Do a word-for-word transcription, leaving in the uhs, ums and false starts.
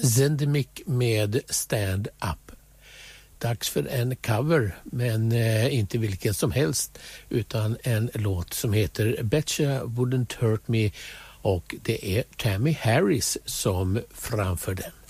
Zendemic med Stand Up. Dags för en cover, men eh, inte vilken som helst, utan en låt som heter Betcha Wouldn't Hurt Me, och det är Tammy Harris som framför den.